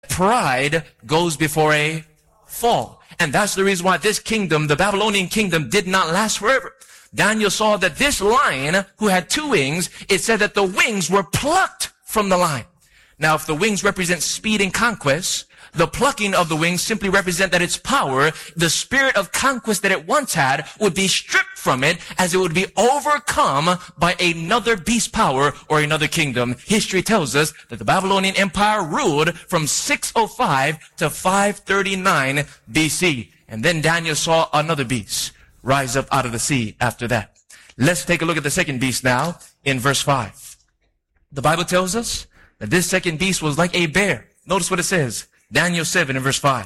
pride goes before a fall. And that's the reason why this kingdom, the Babylonian kingdom, did not last forever. Daniel saw that this lion who had 2 wings, it said that the wings were plucked from the lion. Now, if the wings represent speed and conquest, the plucking of the wings simply represent that its power, the spirit of conquest that it once had, would be stripped from it as it would be overcome by another beast power or another kingdom. History tells us that the Babylonian Empire ruled from 605 to 539 BC. And then Daniel saw another beast rise up out of the sea after that. Let's take a look at the second beast now in verse 5. The Bible tells us that this second beast was like a bear. Notice what it says. Daniel 7 in verse 5.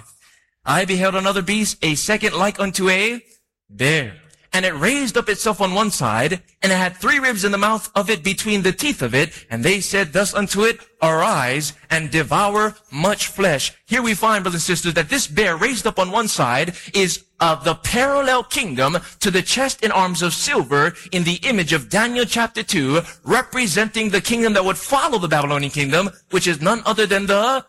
I beheld another beast, a second like unto a bear. And it raised up itself on one side, and it had 3 ribs in the mouth of it between the teeth of it. And they said thus unto it, arise and devour much flesh. Here we find, brothers and sisters, that this bear raised up on one side is the parallel kingdom to the chest and arms of silver in the image of Daniel chapter 2, representing the kingdom that would follow the Babylonian kingdom, which is none other than the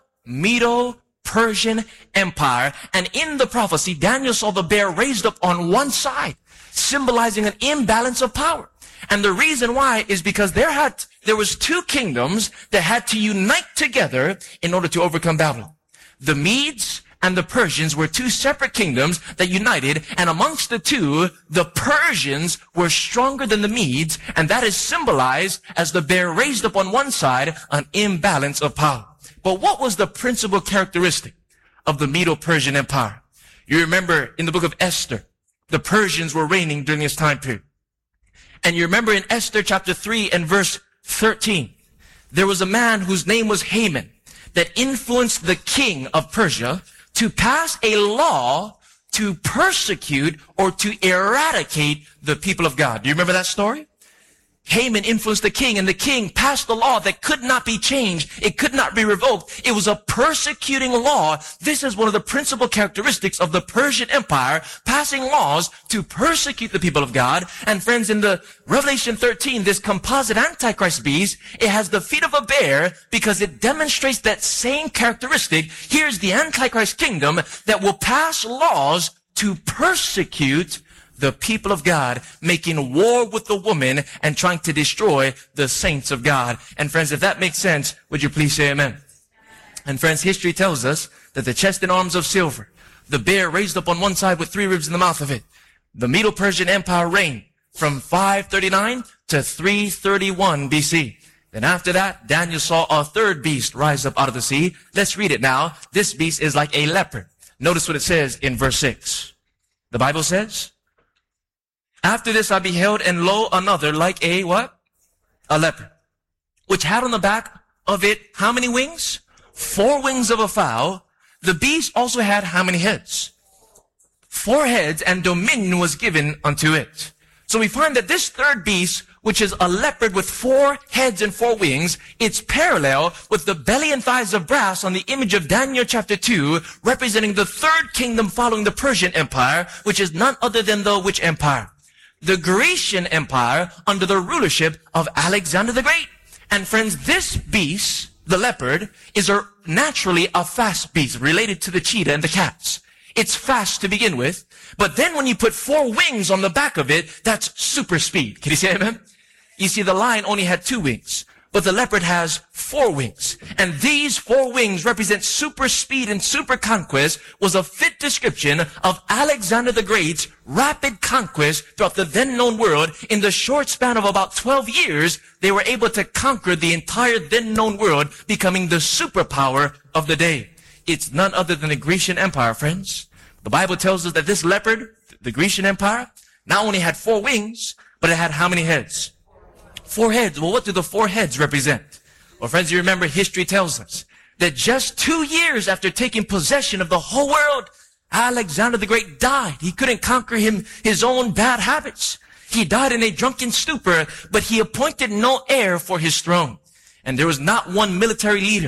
Medo-Persian Empire. And in the prophecy, Daniel saw the bear raised up on one side, symbolizing an imbalance of power. And the reason why is because there was 2 kingdoms that had to unite together in order to overcome Babylon. The Medes and the Persians were 2 separate kingdoms that united, and amongst the 2, the Persians were stronger than the Medes, and that is symbolized as the bear raised up on one side, an imbalance of power. But what was the principal characteristic of the Medo-Persian Empire? You remember in the book of Esther, the Persians were reigning during this time period. And you remember in Esther chapter 3 and verse 13, there was a man whose name was Haman that influenced the king of Persia to pass a law to persecute or to eradicate the people of God. Do you remember that story? Haman influenced the king, and the king passed a law that could not be changed. It could not be revoked. It was a persecuting law. This is one of the principal characteristics of the Persian Empire, passing laws to persecute the people of God. And friends, in the Revelation 13, this composite Antichrist beast, it has the feet of a bear because it demonstrates that same characteristic. Here's the Antichrist kingdom that will pass laws to persecute the people of God, making war with the woman and trying to destroy the saints of God. And friends, if that makes sense, would you please say amen? And friends, history tells us that the chest and arms of silver, the bear raised up on one side with 3 ribs in the mouth of it, the Medo-Persian Empire reigned from 539 to 331 BC. Then after that, Daniel saw a third beast rise up out of the sea. Let's read it now. This beast is like a leopard. Notice what it says in verse 6. The Bible says, after this I beheld, and lo, another like a what? A leopard, which had on the back of it how many wings? 4 wings of a fowl. The beast also had how many heads? 4 heads, and dominion was given unto it. So we find that this third beast, which is a leopard with 4 heads and 4 wings, it's parallel with the belly and thighs of brass on the image of Daniel chapter 2, representing the third kingdom following the Persian Empire, which is none other than the which empire? The Grecian Empire under the rulership of Alexander the Great. And friends, this beast, the leopard, is naturally a fast beast related to the cheetah and the cats. It's fast to begin with, but then when you put 4 wings on the back of it, that's super speed. Can you say amen? You see, the lion only had 2 wings, but the leopard has 4 wings. And these 4 wings represent super speed and super conquest, was a fit description of Alexander the Great's rapid conquest throughout the then known world. In the short span of about 12 years, they were able to conquer the entire then known world, becoming the superpower of the day. It's none other than the Grecian Empire, friends. The Bible tells us that this leopard, the Grecian Empire, not only had 4 wings, but it had how many heads? 4 heads. Well, what do the 4 heads represent? Well, friends, you remember history tells us that just 2 years after taking possession of the whole world, Alexander the Great died. He couldn't conquer his own bad habits. He died in a drunken stupor, but he appointed no heir for his throne. And there was not one military leader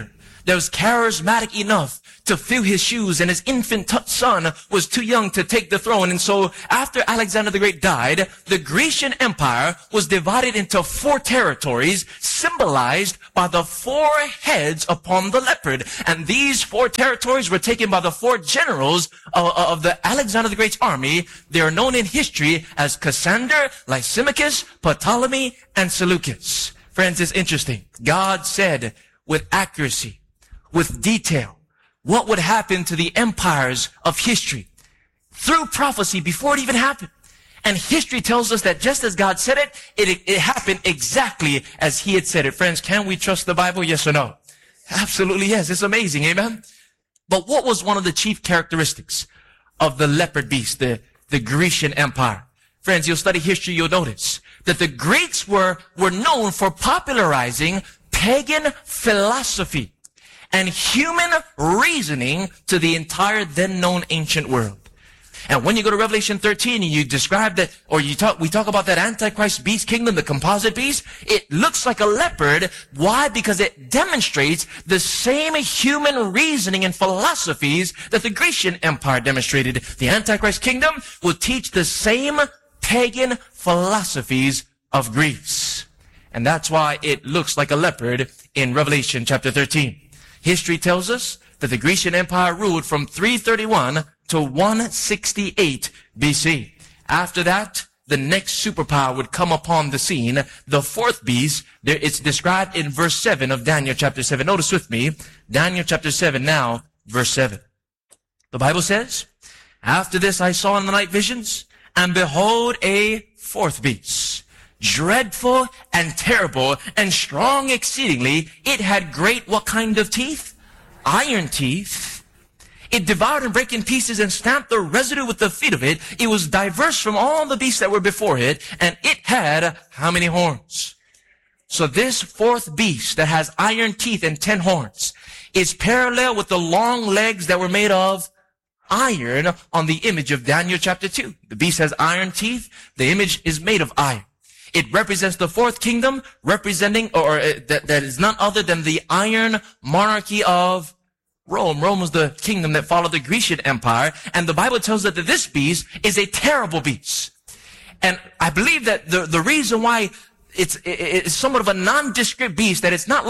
that was charismatic enough to fill his shoes, and his infant son was too young to take the throne. And so after Alexander the Great died, the Grecian Empire was divided into 4 territories, symbolized by the 4 heads upon the leopard. And these 4 territories were taken by the 4 generals of the Alexander the Great's army. They are known in history as Cassander, Lysimachus, Ptolemy, and Seleucus. Friends, it's interesting. God said with accuracy, with detail, what would happen to the empires of history through prophecy before it even happened. And history tells us that just as God said it, it happened exactly as he had said it. Friends, can we trust the Bible? Yes or no? Absolutely yes. It's amazing. Amen. But what was one of the chief characteristics of the leopard beast, the Grecian Empire? Friends, you'll study history, you'll notice that the Greeks were known for popularizing pagan philosophy and human reasoning to the entire then known ancient world. And when you go to Revelation 13 and you describe that, or we talk about that Antichrist beast kingdom, the composite beast, it looks like a leopard. Why? Because it demonstrates the same human reasoning and philosophies that the Grecian Empire demonstrated. The Antichrist kingdom will teach the same pagan philosophies of Greece. And that's why it looks like a leopard in Revelation chapter 13. History tells us that the Grecian Empire ruled from 331 to 168 BC. After that, the next superpower would come upon the scene, the 4th beast. It's described in verse 7 of Daniel chapter 7. Notice with me, Daniel chapter 7 now, verse 7. The Bible says, "After this I saw in the night visions, and behold a 4th beast, dreadful and terrible and strong exceedingly. It had great," what kind of teeth? Iron teeth. It devoured and brake in pieces and stamped the residue with the feet of it. It was diverse from all the beasts that were before it, and it had how many horns? So this 4th beast that has iron teeth and 10 horns is parallel with the long legs that were made of iron on the image of Daniel chapter 2. The beast has iron teeth. The image is made of iron. It represents the 4th kingdom, representing, that is none other than the iron monarchy of Rome. Rome was the kingdom that followed the Grecian Empire, and the Bible tells us that this beast is a terrible beast. And I believe that the reason why it's somewhat of a nondescript beast, that it's not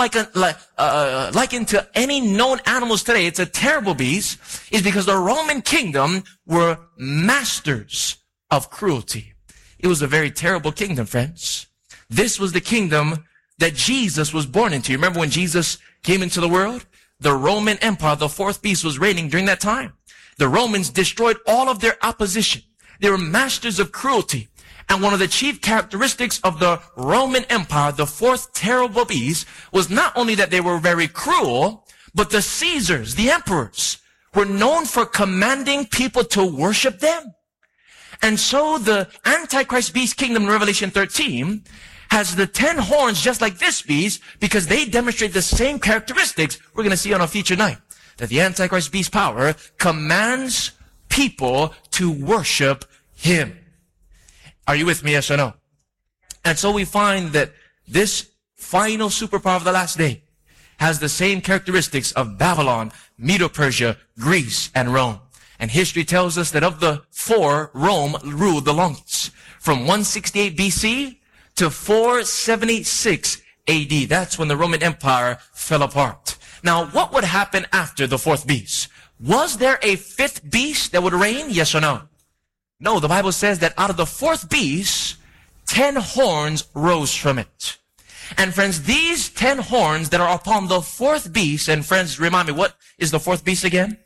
likened to any known animals today, it's a terrible beast, is because the Roman kingdom were masters of cruelty. It was a very terrible kingdom, friends. This was the kingdom that Jesus was born into. You remember when Jesus came into the world? The Roman Empire, the 4th beast, was reigning during that time. The Romans destroyed all of their opposition. They were masters of cruelty. And one of the chief characteristics of the Roman Empire, the 4th terrible beast, was not only that they were very cruel, but the Caesars, the emperors, were known for commanding people to worship them. And so the Antichrist beast kingdom in Revelation 13 has the 10 horns just like this beast, because they demonstrate the same characteristics we're going to see on a future night. That the Antichrist beast power commands people to worship him. Are you with me, yes or no? And so we find that this final superpower of the last day has the same characteristics of Babylon, Medo-Persia, Greece, and Rome. And history tells us that of the 4, Rome ruled the longest. From 168 BC to 476 AD. That's when the Roman Empire fell apart. Now, what would happen after the 4th beast? Was there a 5th beast that would reign? Yes or no? No, the Bible says that out of the 4th beast, 10 horns rose from it. And friends, these 10 horns that are upon the 4th beast, and friends, remind me, what is the 4th beast again?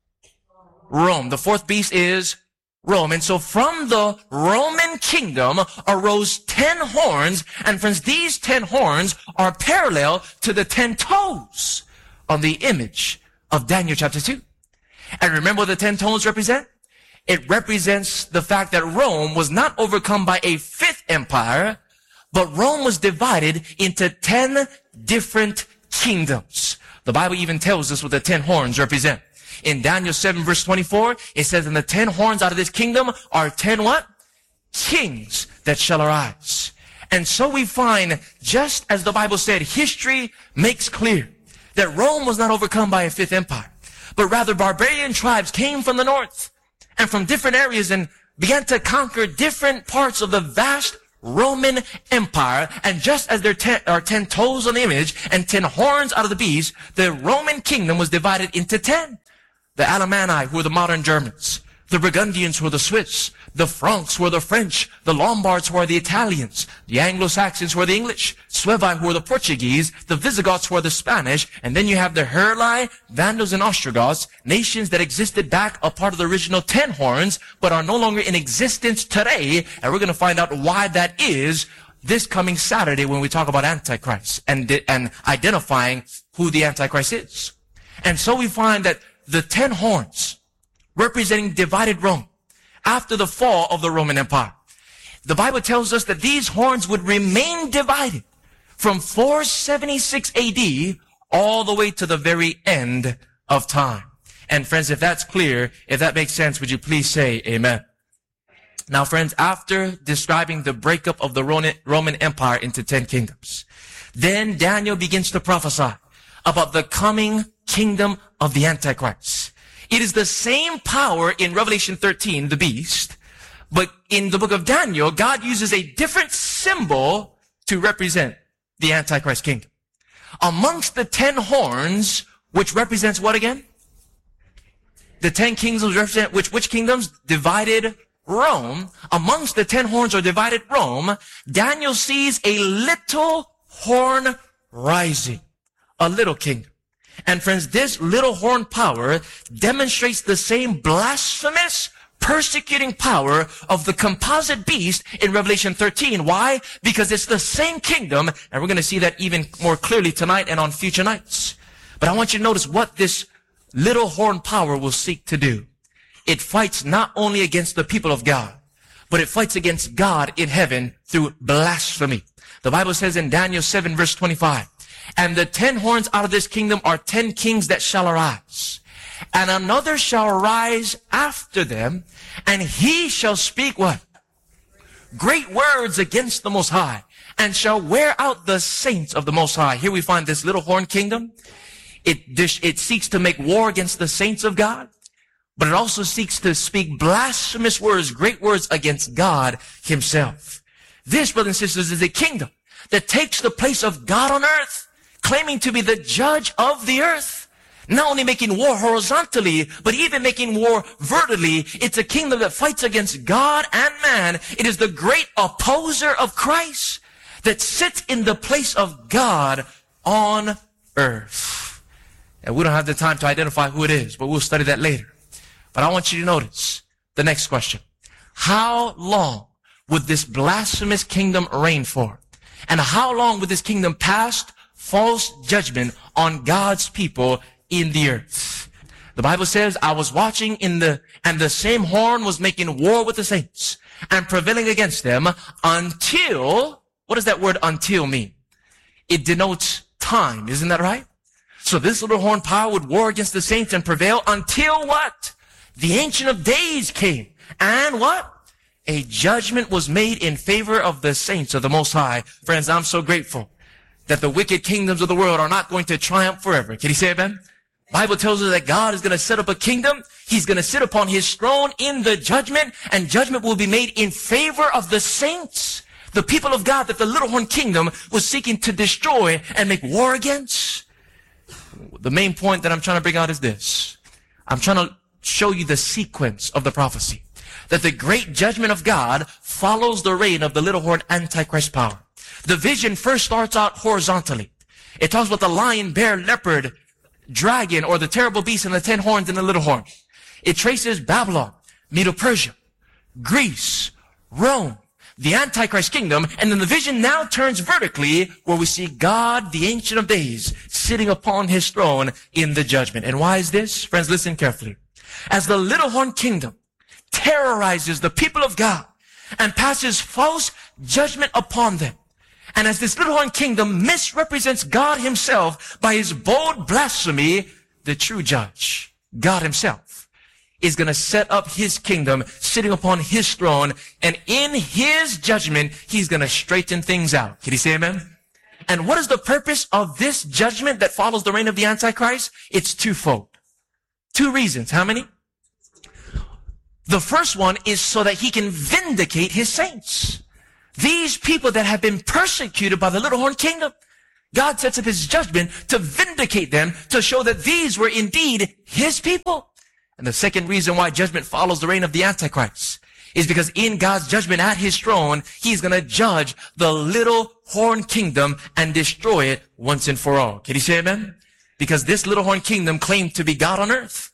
Rome. The 4th beast is Rome. And so from the Roman kingdom arose 10 horns. And friends, these 10 horns are parallel to the 10 toes on the image of Daniel chapter 2. And remember what the 10 toes represent? It represents the fact that Rome was not overcome by a 5th empire, but Rome was divided into 10 different kingdoms. The Bible even tells us what the 10 horns represent. In Daniel 7 verse 24, it says, "And the 10 horns out of this kingdom are 10 what? Kings that shall arise." And so we find, just as the Bible said, history makes clear that Rome was not overcome by a fifth empire, but rather barbarian tribes came from the north and from different areas and began to conquer different parts of the vast Roman Empire. And just as there are 10 toes on the image and 10 horns out of the beast, the Roman kingdom was divided into 10. The Alemanni, who were the modern Germans. The Burgundians, who were the Swiss. The Franks, who were the French. The Lombards, who are the Italians. The Anglo-Saxons, who are the English. Suevi, who are the Portuguese. The Visigoths, who are the Spanish. And then you have the Heruli, Vandals, and Ostrogoths, nations that existed back a part of the original 10 horns, but are no longer in existence today. And we're going to find out why that is this coming Saturday when we talk about Antichrist and identifying who the Antichrist is. And so we find that the 10 horns representing divided Rome after the fall of the Roman Empire. The Bible tells us that these horns would remain divided from 476 AD all the way to the very end of time. And friends, if that's clear, if that makes sense, would you please say amen? Now, friends, after describing the breakup of the Roman Empire into 10 kingdoms, then Daniel begins to prophesy about the coming kingdom of the Antichrist. It is the same power in Revelation 13, the beast, but in the book of Daniel, God uses a different symbol to represent the Antichrist kingdom. Amongst the 10 horns, which represents what again? The 10 kingdoms represent which kingdoms? Divided Rome. Amongst the 10 horns or divided Rome, Daniel sees a little horn rising. A little kingdom. And friends, this little horn power demonstrates the same blasphemous, persecuting power of the composite beast in Revelation 13. Why? Because it's the same kingdom, and we're going to see that even more clearly tonight and on future nights. But I want you to notice what this little horn power will seek to do. It fights not only against the people of God, but it fights against God in heaven through blasphemy. The Bible says in Daniel 7 verse 25, and the 10 horns out of this kingdom are 10 kings that shall arise. And another shall arise after them, and he shall speak what? Great words against the Most High, and shall wear out the saints of the Most High. Here we find this little horn kingdom. It seeks to make war against the saints of God, but it also seeks to speak blasphemous words, great words against God himself. This, brothers and sisters, is a kingdom that takes the place of God on earth, claiming to be the judge of the earth. Not only making war horizontally, but even making war vertically. It's a kingdom that fights against God and man. It is the great opposer of Christ that sits in the place of God on earth. And we don't have the time to identify who it is, but we'll study that later. But I want you to notice the next question. How long would this blasphemous kingdom reign for? And how long would this kingdom pass false judgment on God's people in the earth? The Bible says, I was watching and the same horn was making war with the saints and prevailing against them until, what does that word until mean? It denotes time, isn't that right? So this little horn power would war against the saints and prevail until what? The Ancient of Days came. And what? A judgment was made in favor of the saints of the Most High. Friends, I'm so grateful that the wicked kingdoms of the world are not going to triumph forever. Can you say amen? Bible tells us that God is going to set up a kingdom. He's going to sit upon his throne in the judgment, and judgment will be made in favor of the saints, the people of God that the little horn kingdom was seeking to destroy and make war against. The main point that I'm trying to bring out is this. I'm trying to show you the sequence of the prophecy. That the great judgment of God follows the reign of the little horn Antichrist power. The vision first starts out horizontally. It talks about the lion, bear, leopard, dragon, or the terrible beast and the 10 horns and the little horn. It traces Babylon, Medo-Persia, Greece, Rome, the Antichrist kingdom, and then the vision now turns vertically where we see God, the Ancient of Days, sitting upon his throne in the judgment. And why is this? Friends, listen carefully. As the little horn kingdom terrorizes the people of God and passes false judgment upon them, and as this little horn kingdom misrepresents God himself by his bold blasphemy, the true judge, God himself, is going to set up his kingdom sitting upon his throne, and in his judgment, he's going to straighten things out. Can you say amen? And what is the purpose of this judgment that follows the reign of the Antichrist? It's twofold. Two reasons. How many? The first one is so that he can vindicate his saints. These people that have been persecuted by the little horn kingdom, God sets up his judgment to vindicate them, to show that these were indeed his people. And the second reason why judgment follows the reign of the Antichrist is because in God's judgment at his throne, he's going to judge the little horn kingdom and destroy it once and for all. Can you say amen? Because this little horn kingdom claimed to be God on earth.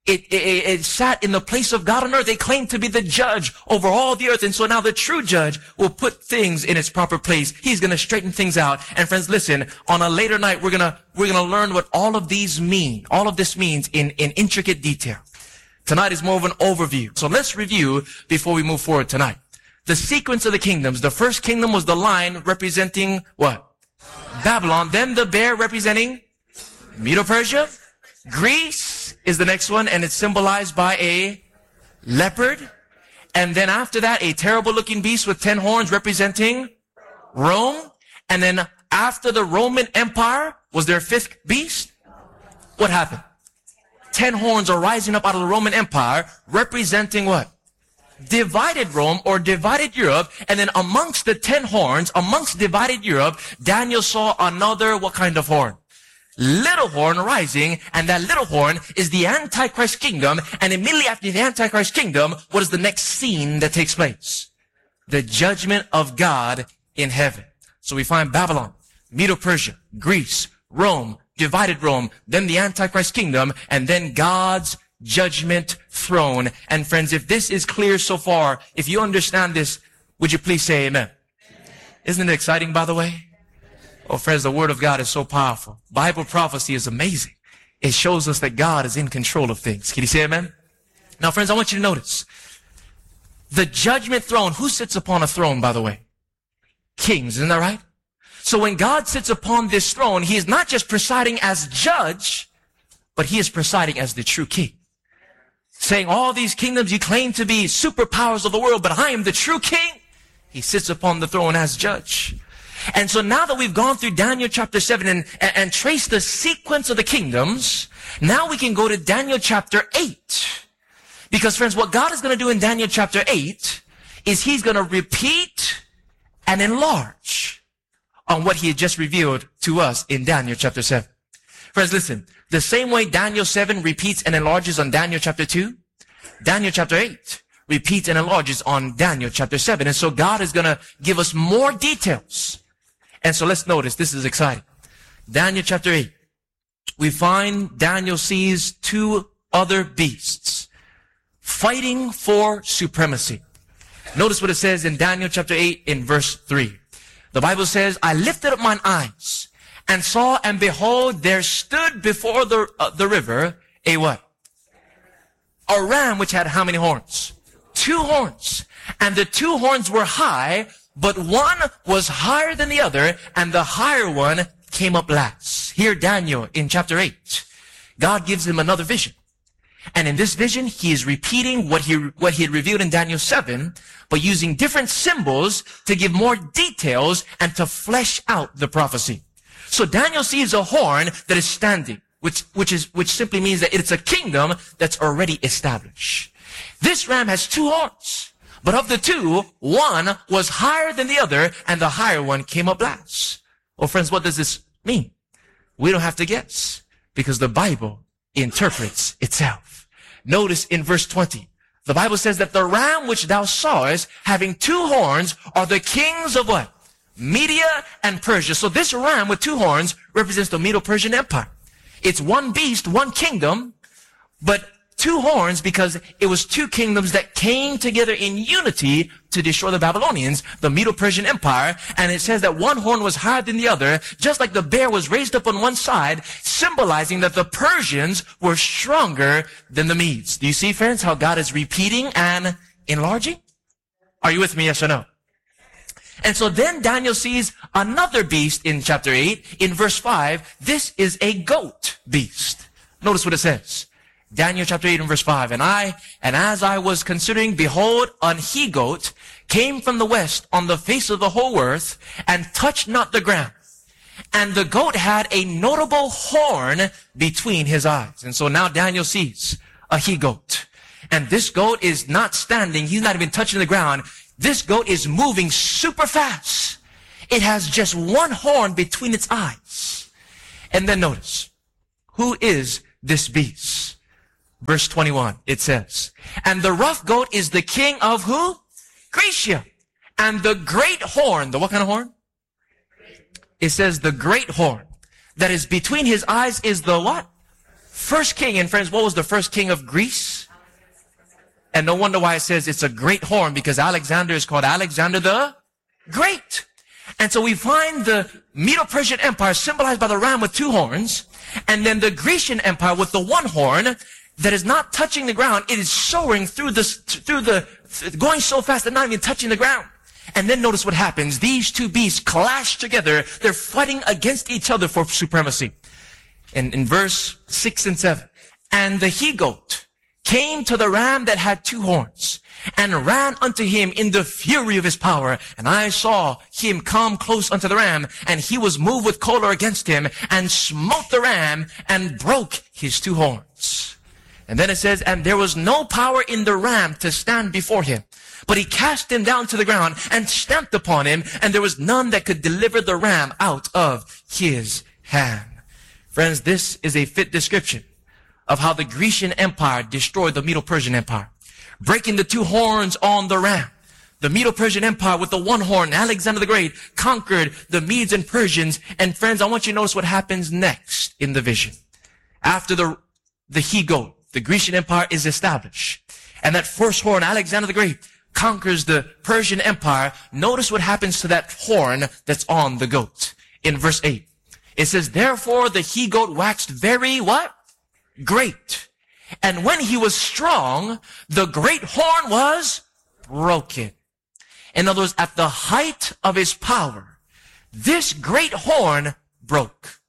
It sat in the place of God on earth. It claimed to be the judge over all the earth. And so now the true judge will put things in its proper place. He's going to straighten things out. And friends, listen, on a later night, we're going to learn what all of these mean. All of this means in intricate detail. Tonight is more of an overview. So let's review before we move forward tonight. The sequence of the kingdoms. The first kingdom was the lion representing what? Babylon. Then the bear representing Medo-Persia. Greece is the next one, and it's symbolized by a leopard. And then after that, a terrible looking beast with 10 horns representing Rome. And then after the Roman Empire, was there a fifth beast? What happened? 10 horns are rising up out of the Roman Empire, representing what? Divided Rome or divided Europe. And then amongst the 10 horns, amongst divided Europe, Daniel saw another, what kind of horn? Little horn rising, and that little horn is the Antichrist kingdom. And immediately after the Antichrist kingdom, what is the next scene that takes place? The judgment of God in heaven. So we find Babylon, Medo-Persia, Greece, Rome, divided Rome, then the Antichrist kingdom, and then God's judgment throne. And friends, if this is clear so far, if you understand this, would you please say amen? Isn't it exciting, by the way? Oh, friends, the word of God is so powerful. Bible prophecy is amazing. It shows us that God is in control of things. Can you say amen? Now, friends, I want you to notice the judgment throne. Who sits upon a throne, by the way? Kings, isn't that right? So when God sits upon this throne, he is not just presiding as judge, but he is presiding as the true king. Saying all these kingdoms you claim to be superpowers of the world, but I am the true king. He sits upon the throne as judge. And so now that we've gone through Daniel chapter 7 and traced the sequence of the kingdoms, now we can go to Daniel chapter 8. Because friends, what God is going to do in Daniel chapter 8 is he's going to repeat and enlarge on what he had just revealed to us in Daniel chapter 7. Friends, listen, the same way Daniel 7 repeats and enlarges on Daniel chapter 2, Daniel chapter 8 repeats and enlarges on Daniel chapter 7. And so God is going to give us more details. And so let's notice, this is exciting. Daniel chapter 8, we find Daniel sees two other beasts fighting for supremacy. Notice what it says in Daniel chapter 8 in verse 3. The Bible says, I lifted up mine eyes and saw, and behold, there stood before the river a what? A ram which had how many horns? 2 horns. And the 2 horns were high, but one was higher than the other, and the higher one came up last. Here Daniel in chapter 8, God gives him another vision. And in this vision, he is repeating what he had revealed in Daniel 7, but using different symbols to give more details and to flesh out the prophecy. So Daniel sees a horn that is standing, which simply means that it's a kingdom that's already established. This ram has 2 horns. But of the 2, one was higher than the other, and the higher one came up last. Well, friends, what does this mean? We don't have to guess, because the Bible interprets itself. Notice in verse 20, the Bible says that the ram which thou sawest, having 2 horns, are the kings of what? Media and Persia. So this ram with 2 horns represents the Medo-Persian Empire. It's one beast, one kingdom, but 2 horns because it was 2 kingdoms that came together in unity to destroy the Babylonians, the Medo-Persian Empire. And it says that one horn was higher than the other, just like the bear was raised up on one side, symbolizing that the Persians were stronger than the Medes. Do you see, friends, how God is repeating and enlarging? Are you with me, yes or no? And so then Daniel sees another beast in chapter 8. In verse 5, this is a goat beast. Notice what it says. Daniel chapter 8 and verse 5. And as I was considering, behold, an he-goat came from the west on the face of the whole earth and touched not the ground. and the goat had a notable horn between his eyes. And so now Daniel sees a he-goat. And this goat is not standing. He's not even touching the ground. This goat is moving super fast. It has just one horn between its eyes. And then notice, who is this beast? Verse 21, it says, and the rough goat is the king of who? Grecia. And the great horn, the what kind of horn? It says the great horn that is between his eyes is the what? First king. And friends, what was the first king of Greece? And no wonder why it says it's a great horn, because Alexander is called Alexander the Great. And so we find the Medo-Persian Empire symbolized by the ram with two horns, and then the Grecian Empire with the one horn that is not touching the ground. It is soaring going so fast that not even touching the ground. And then notice what happens. These two beasts clash together. They're fighting against each other for supremacy. And in verse 6 and 7, and the he-goat came to the ram that had two horns, and ran unto him in the fury of his power. And I saw him come close unto the ram, and he was moved with choler against him, and smote the ram, and broke his two horns. And then it says, and there was no power in the ram to stand before him, but he cast him down to the ground, and stamped upon him, and there was none that could deliver the ram out of his hand. Friends, this is a fit description of how the Grecian Empire destroyed the Medo-Persian Empire, breaking the two horns on the ram. The Medo-Persian Empire with the one horn, Alexander the Great, conquered the Medes and Persians. And friends, I want you to notice what happens next in the vision. After the he-goat, the Grecian Empire is established, and that first horn, Alexander the Great, conquers the Persian Empire. Notice what happens to that horn that's on the goat. In verse 8, it says, therefore the he-goat waxed very what? Great. And when he was strong, the great horn was broken. In other words, at the height of his power, this great horn broke.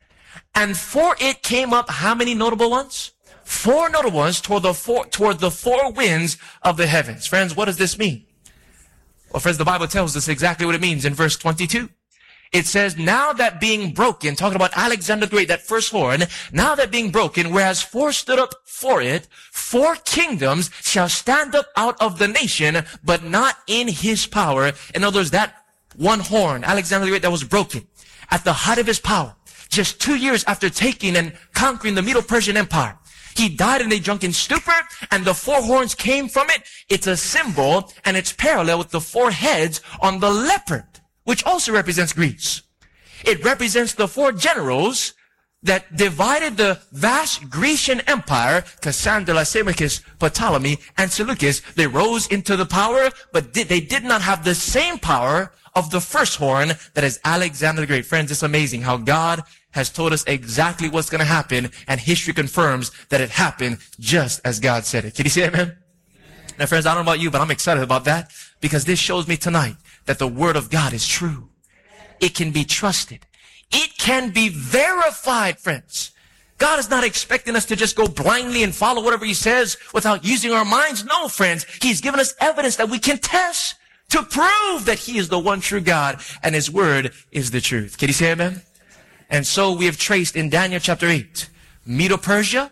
And for it came up how many notable ones? 4 notable ones toward the four winds of the heavens. Friends, what does this mean? Well, friends, the Bible tells us exactly what it means in verse 22. It says, now that being broken, talking about Alexander the Great, that first horn, now that being broken, whereas 4 stood up for it, 4 kingdoms shall stand up out of the nation, but not in his power. In other words, that one horn, Alexander the Great, that was broken at the height of his power, just 2 years after taking and conquering the Medo-Persian Empire. He died in a drunken stupor, and the 4 horns came from it. It's a symbol, and it's parallel with the 4 heads on the leopard, which also represents Greece. It represents the 4 generals that divided the vast Grecian Empire, Cassander, Lysimachus, Ptolemy, and Seleucus. They rose into the power, but they did not have the same power of the first horn that is Alexander the Great. Friends, it's amazing how God has told us exactly what's going to happen, and history confirms that it happened just as God said it. Can you see that, man? Now, friends, I don't know about you, but I'm excited about that, because this shows me tonight that the Word of God is true. It can be trusted. It can be verified, friends. God is not expecting us to just go blindly and follow whatever He says without using our minds. No, friends. He's given us evidence that we can test to prove that He is the one true God and His Word is the truth. Can you say amen? And so we have traced in Daniel chapter 8, Medo-Persia,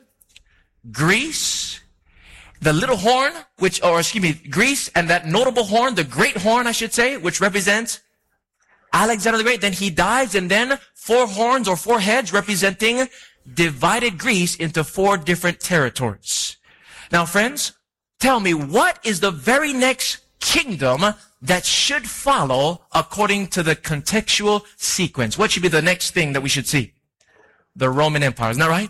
Greece, the little horn, Greece, and that notable horn, the great horn, I should say, which represents Alexander the Great. Then he dies, and then 4 horns or 4 heads representing divided Greece into 4 different territories. Now, friends, tell me, what is the very next kingdom that should follow according to the contextual sequence? What should be the next thing that we should see? The Roman Empire. Isn't that right?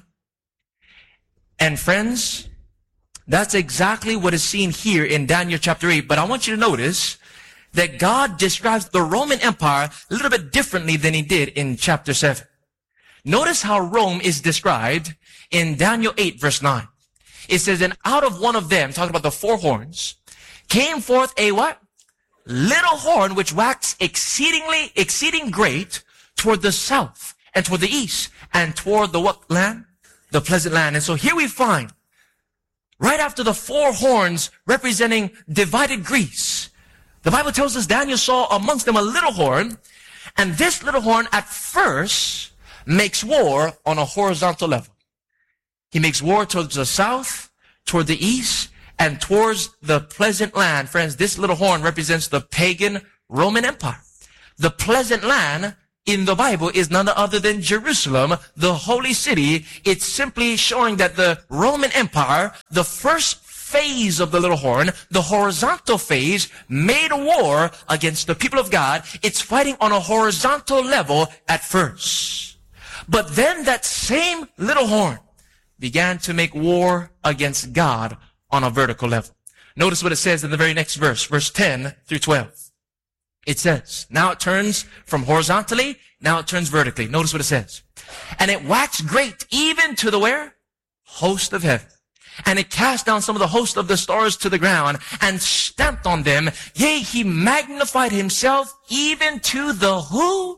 And friends, that's exactly what is seen here in Daniel chapter 8. But I want you to notice that God describes the Roman Empire a little bit differently than He did in chapter 7. Notice how Rome is described in Daniel 8 verse 9. It says, and out of one of them, talking about the 4 horns, came forth a what? Little horn which waxed exceeding great toward the south and toward the east and toward the what land? The pleasant land. And so here we find, right after the 4 horns representing divided Greece, the Bible tells us Daniel saw amongst them a little horn, And this little horn at first makes war on a horizontal level. He makes war towards the south, toward the east, and towards the pleasant land. Friends, this little horn represents the pagan Roman Empire. The pleasant land in the Bible is none other than Jerusalem, the holy city. It's simply showing that the Roman Empire, the first phase of the little horn, the horizontal phase, made war against the people of God. It's fighting on a horizontal level at first. But then that same little horn began to make war against God on a vertical level. Notice what it says in the very next verse, verse 10 through 12. It says, now it turns from horizontally, now it turns vertically. Notice what it says. And it waxed great even to the where? Host of heaven. And it cast down some of the host of the stars to the ground and stamped on them. Yea, he magnified himself even to the who?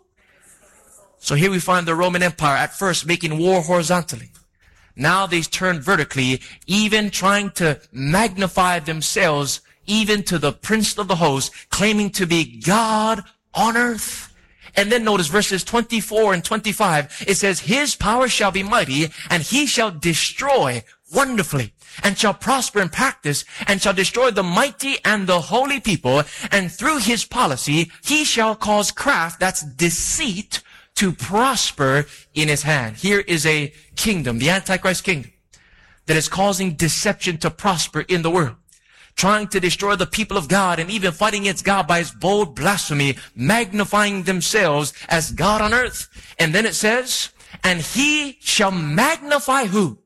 So here we find the Roman Empire at first making war horizontally. Now they turn vertically, even trying to magnify themselves even to the prince of the host, claiming to be God on earth. And then notice verses 24 and 25. It says, his power shall be mighty, and he shall destroy wonderfully, and shall prosper in practice, and shall destroy the mighty and the holy people. And through his policy, he shall cause craft, that's deceit, to prosper in his hand. Here is a kingdom, the Antichrist kingdom, that is causing deception to prosper in the world, trying to destroy the people of God and even fighting against God by his bold blasphemy, magnifying themselves as God on earth. And then it says, and he shall magnify who?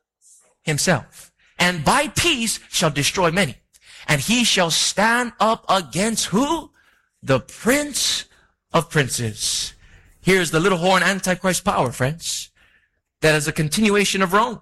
Himself. And by peace shall destroy many. And he shall stand up against who? The prince of princes. Here's the little horn Antichrist power, friends, that is a continuation of Rome,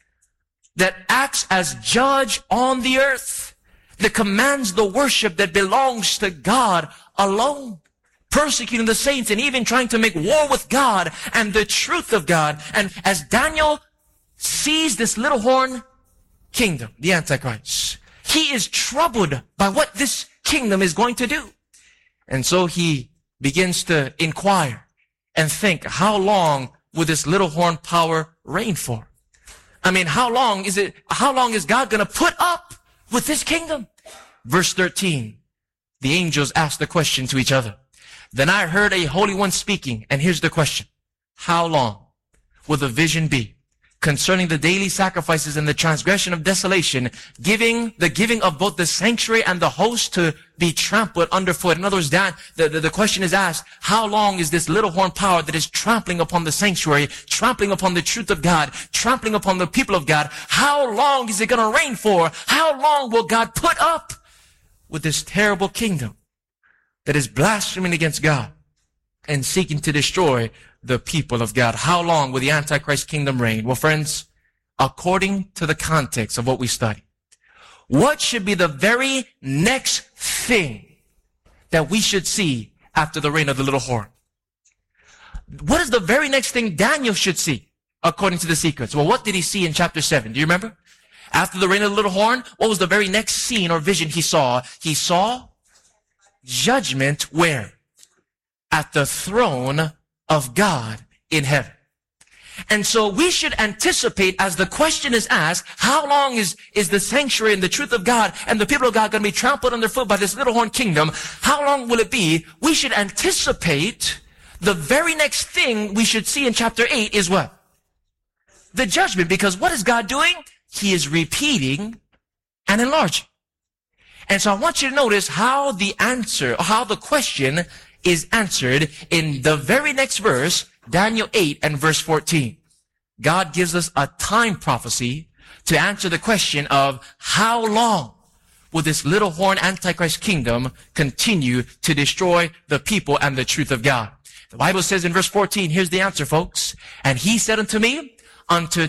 that acts as judge on the earth, that commands the worship that belongs to God alone, persecuting the saints and even trying to make war with God and the truth of God. And as Daniel sees this little horn kingdom, the Antichrist, he is troubled by what this kingdom is going to do. And so he begins to inquire and think, how long will this little horn power reign for? I mean, how long is God going to put up with this kingdom? Verse 13, the angels asked the question to each other. Then I heard a holy one speaking, and here's the question. How long will the vision be concerning the daily sacrifices and the transgression of desolation, the giving of both the sanctuary and the host to be trampled underfoot? In other words, the question is asked, how long is this little horn power that is trampling upon the sanctuary, trampling upon the truth of God, trampling upon the people of God? How long is it going to reign for? How long will God put up with this terrible kingdom that is blaspheming against God and seeking to destroy the people of God? How long will the Antichrist kingdom reign? Well, friends, according to the context of what we study, what should be the very next thing that we should see after the reign of the little horn? What is the very next thing Daniel should see according to the secrets? Well, what did he see in chapter 7? Do you remember? After the reign of the little horn, what was the very next scene or vision he saw? He saw judgment where? At the throne of God in heaven. And so we should anticipate, as the question is asked, how long is the sanctuary and the truth of God and the people of God going to be trampled underfoot by this little horn kingdom? How long will it be? We should anticipate the very next thing we should see in chapter 8 is what? The judgment. Because what is God doing? He is repeating and enlarging. And so I want you to notice how the question is answered in the very next verse, Daniel 8 and verse 14. God gives us a time prophecy to answer the question of how long will this little horn Antichrist kingdom continue to destroy the people and the truth of God. The Bible says in verse 14, here's the answer, folks. And he said unto me, unto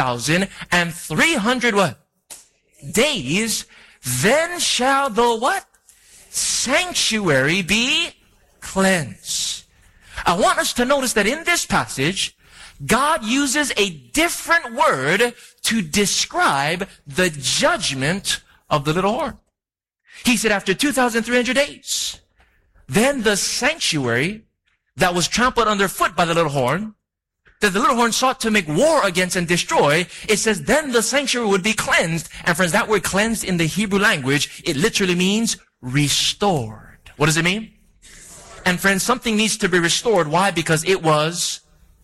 2,300 what? Days, then shall the what? Sanctuary be cleansed. I want us to notice that in this passage, God uses a different word to describe the judgment of the little horn. He said after 2,300 days, then the sanctuary, that was trampled underfoot by the little horn, that the little horn sought to make war against and destroy, it says then the sanctuary would be cleansed. And friends, that word cleansed in the Hebrew language, it literally means restored. What does it mean? And friends, something needs to be restored. Why? Because it was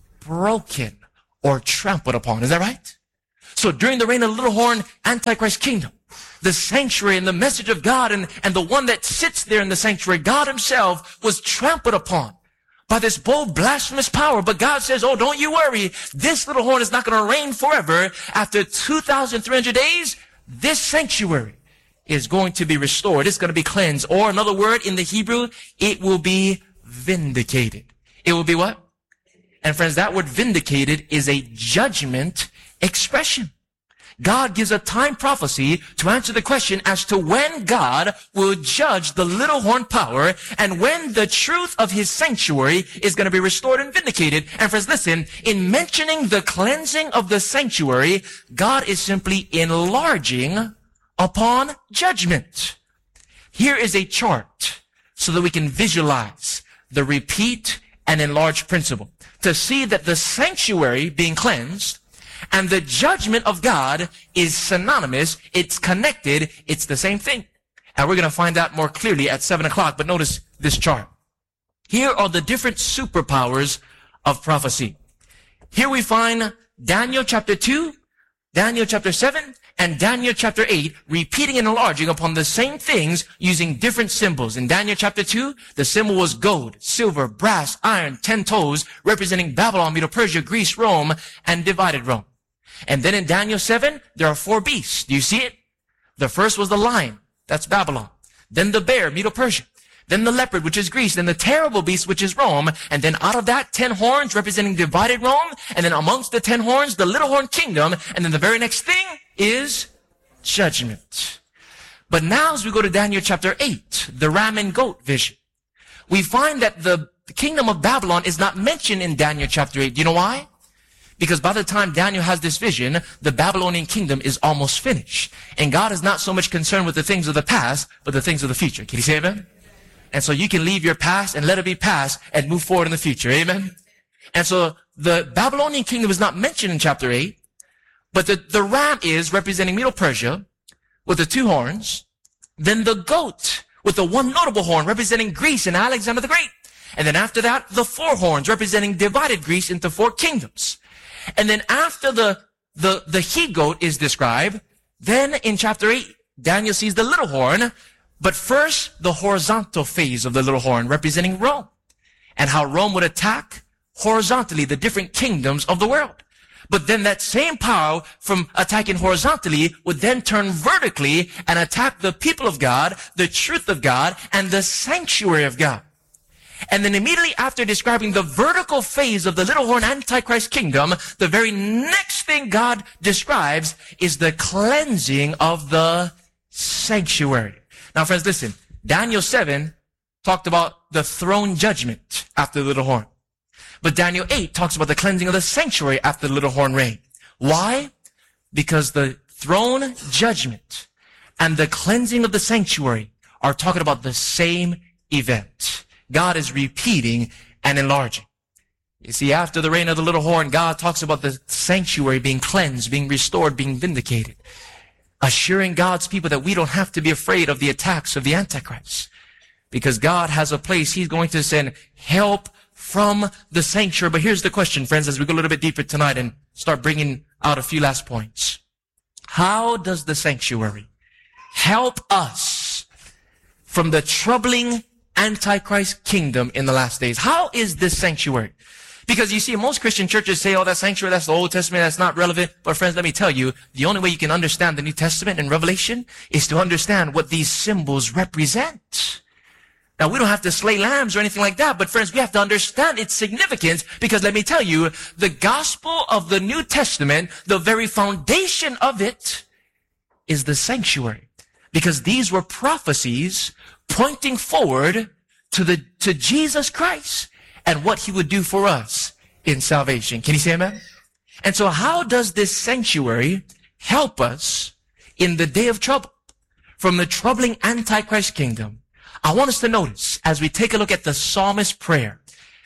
broken or trampled upon. Is that right? So during the reign of the little horn Antichrist kingdom, the sanctuary and the message of God and the one that sits there in the sanctuary, God himself, was trampled upon by this bold, blasphemous power. But God says, oh, don't you worry. This little horn is not going to reign forever. After 2,300 days, this sanctuary is going to be restored. It's going to be cleansed. Or another word in the Hebrew, it will be vindicated. It will be what? And friends, that word vindicated is a judgment expression. God gives a time prophecy to answer the question as to when God will judge the little horn power and when the truth of his sanctuary is going to be restored and vindicated. And friends, listen, in mentioning the cleansing of the sanctuary, God is simply enlarging upon judgment. Here is a chart so that we can visualize the repeat and enlarge principle to see that the sanctuary being cleansed and the judgment of God is synonymous. It's connected. It's the same thing. And we're going to find out more clearly at 7 o'clock. But notice this chart. Here are the different superpowers of prophecy. Here we find Daniel chapter 2, Daniel chapter 7, and Daniel chapter 8 repeating and enlarging upon the same things using different symbols. In Daniel chapter 2, the symbol was gold, silver, brass, iron, 10 toes, representing Babylon, Medo-Persia, Greece, Rome, and divided Rome. And then in Daniel 7, there are 4 beasts. Do you see it? The first was the lion. That's Babylon. Then the bear, Medo-Persia. Then the leopard, which is Greece. Then the terrible beast, which is Rome. And then out of that, 10 horns representing divided Rome. And then amongst the 10 horns, the little horn kingdom. And then the very next thing is judgment. But now as we go to Daniel chapter 8, the ram and goat vision, we find that the kingdom of Babylon is not mentioned in Daniel chapter 8. Do you know why? Because by the time Daniel has this vision, the Babylonian kingdom is almost finished. And God is not so much concerned with the things of the past, but the things of the future. Can you say amen? And so you can leave your past and let it be past and move forward in the future. Amen? And so the Babylonian kingdom is not mentioned in chapter 8, but the ram is representing Medo-Persia with the 2 horns. Then the goat with the 1 notable horn representing Greece and Alexander the Great. And then after that, the 4 horns representing divided Greece into 4 kingdoms. And then after the he-goat is described, then in chapter 8, Daniel sees the little horn, but first the horizontal phase of the little horn representing Rome and how Rome would attack horizontally the different kingdoms of the world. But then that same power from attacking horizontally would then turn vertically and attack the people of God, the truth of God, and the sanctuary of God. And then immediately after describing the vertical phase of the little horn Antichrist kingdom, the very next thing God describes is the cleansing of the sanctuary. Now friends, listen, Daniel 7 talked about the throne judgment after the little horn. But Daniel 8 talks about the cleansing of the sanctuary after the little horn reign. Why? Because the throne judgment and the cleansing of the sanctuary are talking about the same event. God is repeating and enlarging. You see, after the reign of the little horn, God talks about the sanctuary being cleansed, being restored, being vindicated, assuring God's people that we don't have to be afraid of the attacks of the Antichrist, because God has a place. He's going to send help from the sanctuary. But here's the question, friends, as we go a little bit deeper tonight and start bringing out a few last points. How does the sanctuary help us from the troubling Antichrist kingdom in the last days? How is this sanctuary? Because you see, most Christian churches say, oh, that sanctuary, that's the Old Testament, that's not relevant. But friends, let me tell you, the only way you can understand the New Testament and Revelation is to understand what these symbols represent. Now, we don't have to slay lambs or anything like that, but friends, we have to understand its significance, because let me tell you, the gospel of the New Testament, the very foundation of it is the sanctuary. Because these were prophecies pointing forward to Jesus Christ and what he would do for us in salvation. Can you say amen? And so how does this sanctuary help us in the day of trouble from the troubling Antichrist kingdom? I want us to notice as we take a look at the psalmist's prayer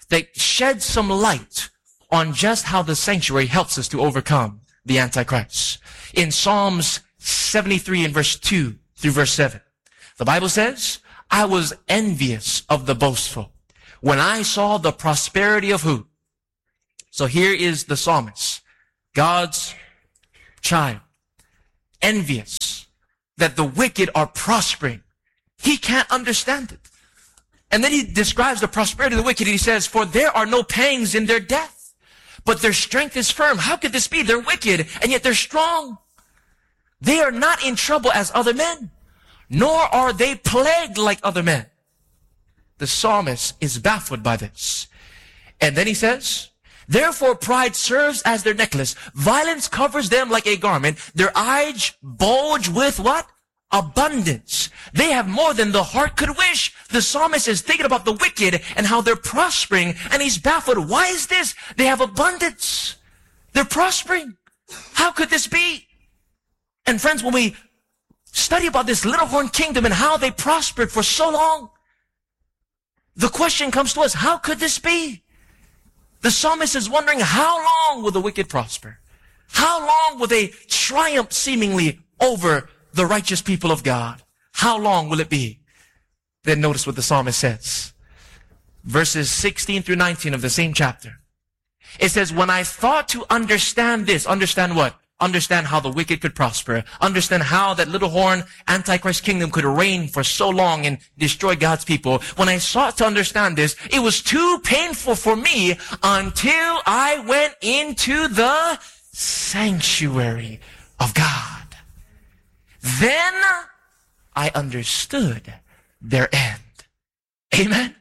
that sheds some light on just how the sanctuary helps us to overcome the Antichrist. In Psalms 73 and verse 2 through verse 7, the Bible says, I was envious of the boastful when I saw the prosperity of who? So here is the psalmist, God's child, envious that the wicked are prospering. He can't understand it. And then he describes the prosperity of the wicked. He says, for there are no pangs in their death, but their strength is firm. How could this be? They're wicked, and yet they're strong. They are not in trouble as other men, nor are they plagued like other men. The psalmist is baffled by this. And then he says, therefore pride serves as their necklace. Violence covers them like a garment. Their eyes bulge with what? Abundance. They have more than the heart could wish. The psalmist is thinking about the wicked and how they're prospering, and he's baffled. Why is this? They have abundance. They're prospering. How could this be? And friends, when we study about this little horn kingdom and how they prospered for so long, the question comes to us, how could this be? The psalmist is wondering, how long will the wicked prosper? How long will they triumph seemingly over the righteous people of God? How long will it be? Then notice what the psalmist says. Verses 16 through 19 of the same chapter. It says, when I thought to understand this, understand what? Understand how the wicked could prosper. Understand how that little horn Antichrist kingdom could reign for so long and destroy God's people. When I sought to understand this, it was too painful for me until I went into the sanctuary of God. Then I understood their end. Amen.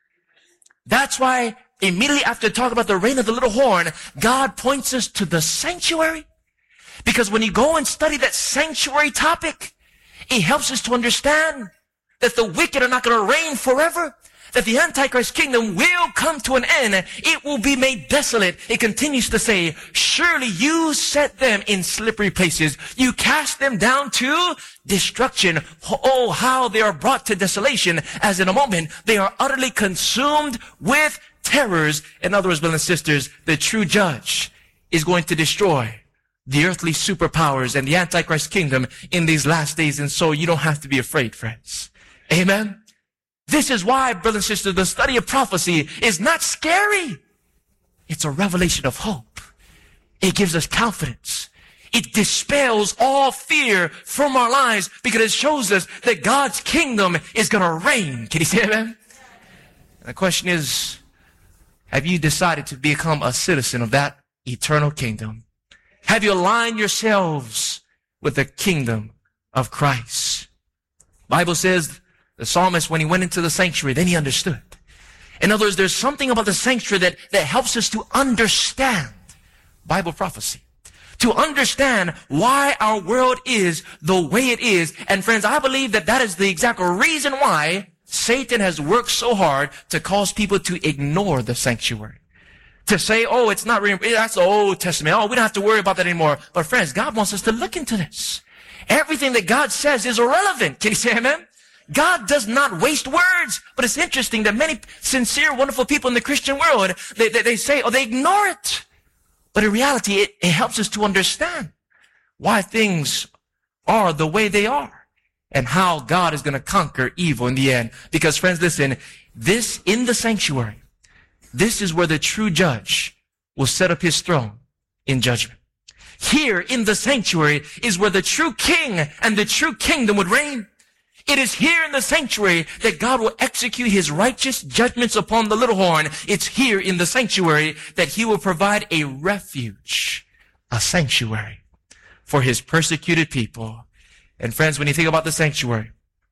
That's why immediately after talking about the reign of the little horn, God points us to the sanctuary. Because when you go and study that sanctuary topic, it helps us to understand that the wicked are not going to reign forever. That the Antichrist kingdom will come to an end. It will be made desolate. It continues to say, surely you set them in slippery places. You cast them down to destruction. Oh, how they are brought to desolation, as in a moment they are utterly consumed with terrors. In other words, brothers and sisters, the true judge is going to destroy the earthly superpowers and the Antichrist kingdom in these last days. And so you don't have to be afraid, friends. Amen. This is why, brothers and sisters, the study of prophecy is not scary. It's a revelation of hope. It gives us confidence. It dispels all fear from our lives because it shows us that God's kingdom is going to reign. Can you say amen? And the question is, have you decided to become a citizen of that eternal kingdom? Have you aligned yourselves with the kingdom of Christ? The Bible says, the psalmist, when he went into the sanctuary, then he understood. In other words, there's something about the sanctuary that helps us to understand Bible prophecy. To understand why our world is the way it is. And friends, I believe that is the exact reason why Satan has worked so hard to cause people to ignore the sanctuary. To say, oh, it's not real, that's the Old Testament. Oh, we don't have to worry about that anymore. But friends, God wants us to look into this. Everything that God says is irrelevant. Can you say amen? God does not waste words. But it's interesting that many sincere, wonderful people in the Christian world, they say, or they ignore it. But in reality, it helps us to understand why things are the way they are and how God is going to conquer evil in the end. Because friends, listen, this in the sanctuary, this is where the true judge will set up his throne in judgment. Here in the sanctuary is where the true king and the true kingdom would reign. It is here in the sanctuary that God will execute his righteous judgments upon the little horn. It's here in the sanctuary that he will provide a refuge, a sanctuary for his persecuted people. And friends, when you think about the sanctuary,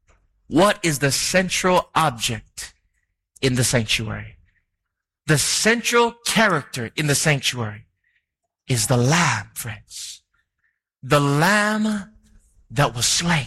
what is the central object in the sanctuary? The central character in the sanctuary is the Lamb, friends. The Lamb that was slain.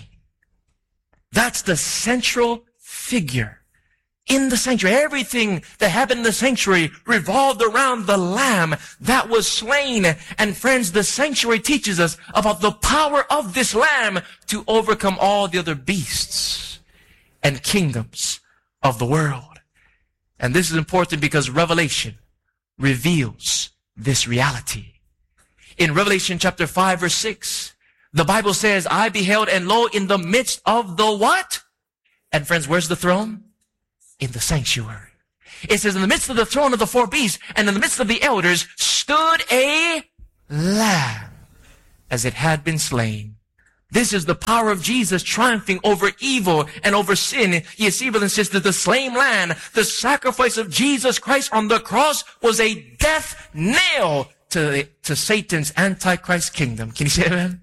That's the central figure in the sanctuary. Everything that happened in the sanctuary revolved around the Lamb that was slain. And friends, the sanctuary teaches us about the power of this Lamb to overcome all the other beasts and kingdoms of the world. And this is important because Revelation reveals this reality. In Revelation chapter 5 verse 6, the Bible says, I beheld and lo, in the midst of the what? And friends, where's the throne? In the sanctuary. It says, in the midst of the throne of the four beasts and in the midst of the elders stood a lamb as it had been slain. This is the power of Jesus triumphing over evil and over sin. You see, brothers and sisters, the slain lamb, the sacrifice of Jesus Christ on the cross was a death nail to Satan's Antichrist kingdom. Can you say amen?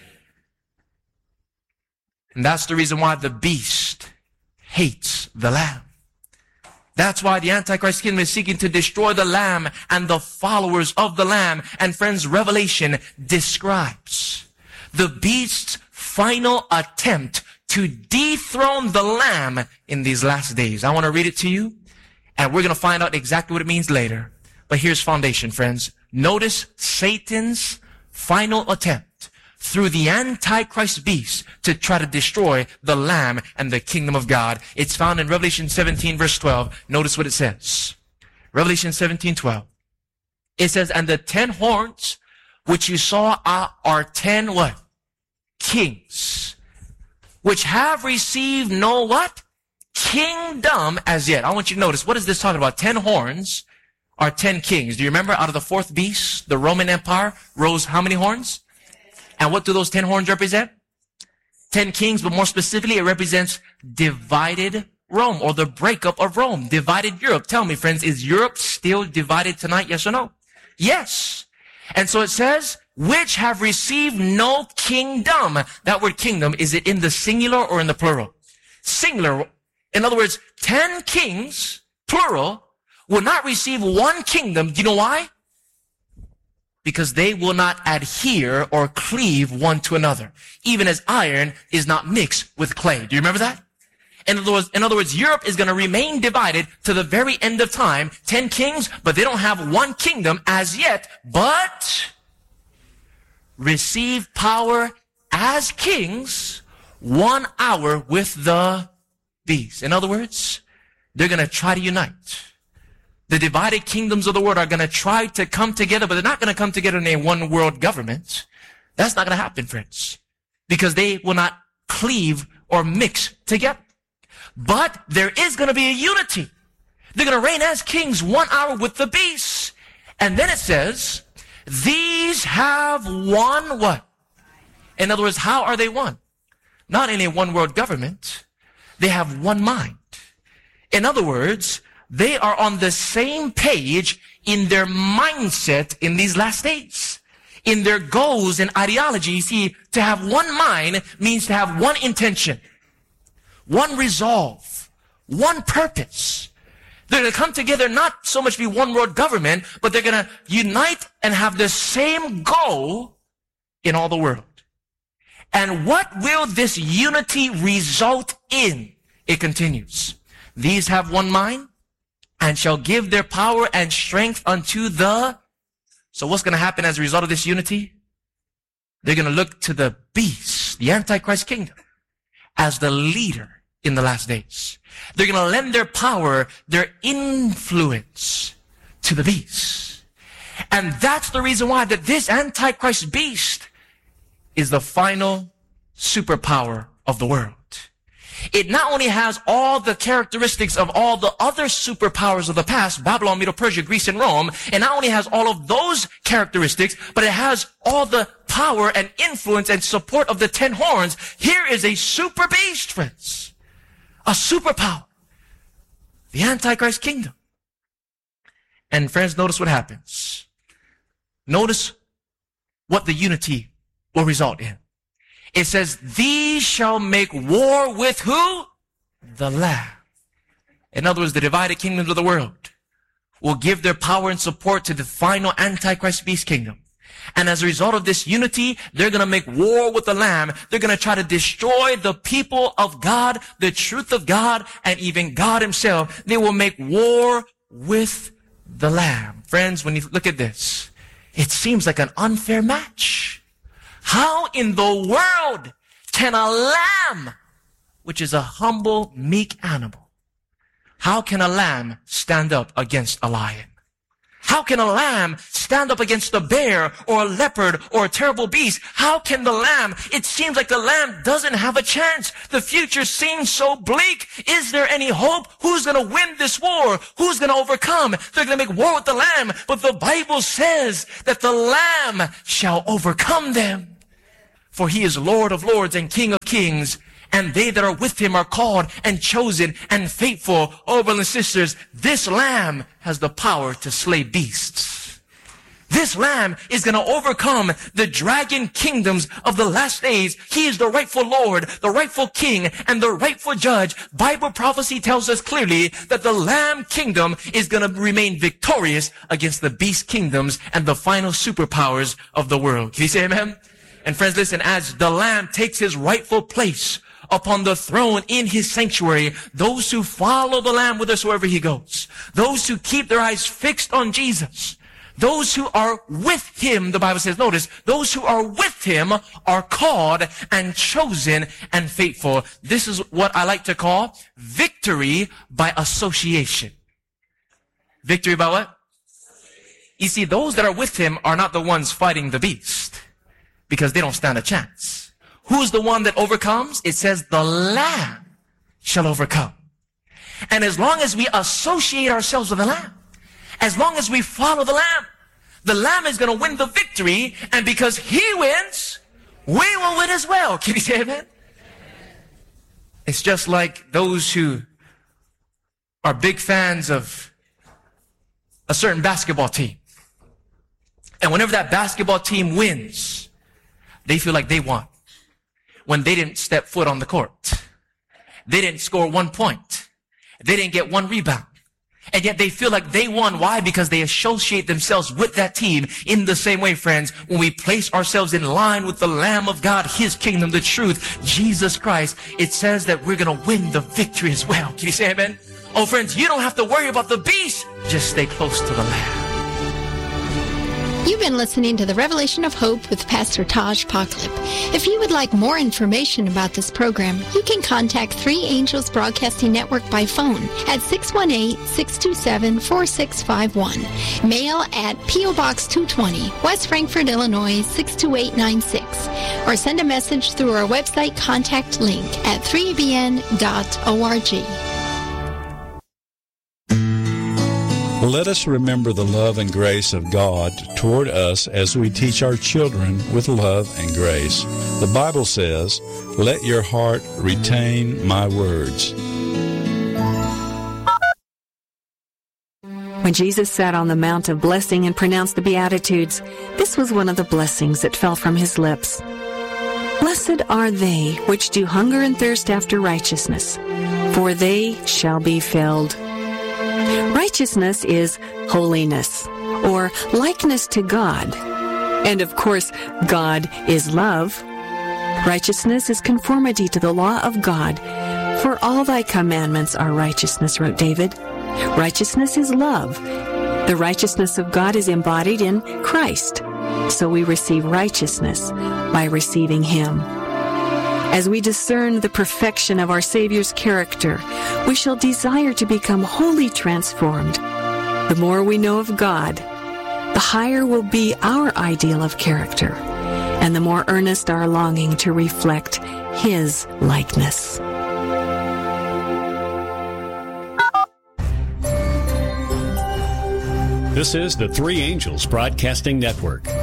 And that's the reason why the beast hates the lamb. That's why the Antichrist kingdom is seeking to destroy the lamb and the followers of the lamb. And friends, Revelation describes the beast's final attempt to dethrone the lamb in these last days. I want to read it to you, and we're going to find out exactly what it means later. But here's foundation, friends. Notice Satan's final attempt through the Antichrist beast to try to destroy the lamb and the kingdom of God. It's found in Revelation 17 verse 12. Notice what it says. Revelation 17:12. It says, and the 10 horns which you saw are 10 what? Kings, which have received no what? Kingdom as yet. I want you to notice, what is this talking about? 10 horns are 10 kings. Do you remember out of the fourth beast, the Roman Empire rose how many horns? And what do those 10 horns represent? 10 kings, but more specifically, it represents divided Rome, or the breakup of Rome, divided Europe. Tell me, friends, is Europe still divided tonight? Yes or no? Yes. And so it says, which have received no kingdom. That word kingdom, is it in the singular or in the plural? Singular. In other words, 10 kings, plural, will not receive one kingdom. Do you know why? Because they will not adhere or cleave one to another, even as iron is not mixed with clay. Do you remember that? In other words, Europe is going to remain divided to the very end of time. 10 kings, but they don't have one kingdom as yet, but receive power as kings 1 hour with the beast. In other words, they're going to try to unite. The divided kingdoms of the world are going to try to come together, but they're not going to come together in a one world government. That's not going to happen, friends, because they will not cleave or mix together. But there is going to be a unity. They're going to reign as kings 1 hour with the beast. And then it says, these have one what? In other words, how are they one? Not in a one world government. They have one mind. In other words, they are on the same page in their mindset in these last days, in their goals and ideologies. See, to have one mind means to have one intention, one resolve, one purpose. They're going to come together, not so much be one world government, but they're going to unite and have the same goal in all the world. And what will this unity result in? It continues. These have one mind, and shall give their power and strength unto the... So what's going to happen as a result of this unity? They're going to look to the beast, the Antichrist kingdom, as the leader in the last days. They're going to lend their power, their influence to the beast. And that's the reason why that this Antichrist beast is the final superpower of the world. It not only has all the characteristics of all the other superpowers of the past, Babylon, Medo-Persia, Greece, and Rome, and not only has all of those characteristics, but it has all the power and influence and support of the 10 horns. Here is a super beast, friends. A superpower. The Antichrist kingdom. And friends, notice what happens. Notice what the unity will result in. It says, these shall make war with who? The Lamb. In other words, the divided kingdoms of the world will give their power and support to the final Antichrist beast kingdom. And as a result of this unity, they're going to make war with the Lamb. They're going to try to destroy the people of God, the truth of God, and even God himself. They will make war with the Lamb. Friends, when you look at this, it seems like an unfair match. How in the world can a lamb, which is a humble, meek animal, how can a lamb stand up against a lion? How can a lamb stand up against a bear or a leopard or a terrible beast? How can the lamb? It seems like the lamb doesn't have a chance. The future seems so bleak. Is there any hope? Who's going to win this war? Who's going to overcome? They're going to make war with the lamb. But the Bible says that the lamb shall overcome them. For he is Lord of lords and King of kings. And they that are with him are called and chosen and faithful. Oh, brothers and sisters, this lamb has the power to slay beasts. This lamb is going to overcome the dragon kingdoms of the last days. He is the rightful Lord, the rightful King, and the rightful judge. Bible prophecy tells us clearly that the lamb kingdom is going to remain victorious against the beast kingdoms and the final superpowers of the world. Can you say amen? And friends, listen, as the lamb takes his rightful place upon the throne in his sanctuary, those who follow the lamb whithersoever he goes, those who keep their eyes fixed on Jesus, those who are with him, the Bible says, notice, those who are with him are called and chosen and faithful. This is what I like to call victory by association. Victory by what? You see, those that are with him are not the ones fighting the beast, because they don't stand a chance. Who's the one that overcomes? It says the lamb shall overcome. And as long as we associate ourselves with the lamb, as long as we follow the lamb is going to win the victory. And because he wins, we will win as well. Can you say amen? It's just like those who are big fans of a certain basketball team. And whenever that basketball team wins, they feel like they won. When they didn't step foot on the court. They didn't score 1 point. They didn't get 1 rebound. And yet they feel like they won. Why? Because they associate themselves with that team. In the same way, friends, when we place ourselves in line with the Lamb of God, his kingdom, the truth, Jesus Christ, it says that we're going to win the victory as well. Can you say amen? Oh, friends, you don't have to worry about the beast. Just stay close to the Lamb. You've been listening to the Revelation of Hope with Pastor Taj Poklip. If you would like more information about this program, you can contact Three Angels Broadcasting Network by phone at 618-627-4651. Mail at P.O. Box 220, West Frankfort, Illinois, 62896. Or send a message through our website contact link at 3abn.org. Let us remember the love and grace of God toward us as we teach our children with love and grace. The Bible says, "Let your heart retain my words." When Jesus sat on the Mount of Blessing and pronounced the Beatitudes, this was one of the blessings that fell from his lips. "Blessed are they which do hunger and thirst after righteousness, for they shall be filled." Righteousness is holiness, or likeness to God. And of course, God is love. Righteousness is conformity to the law of God. "For all thy commandments are righteousness," wrote David. Righteousness is love. The righteousness of God is embodied in Christ. So we receive righteousness by receiving Him. As we discern the perfection of our Savior's character, we shall desire to become wholly transformed. The more we know of God, the higher will be our ideal of character, and the more earnest our longing to reflect His likeness. This is the Three Angels Broadcasting Network.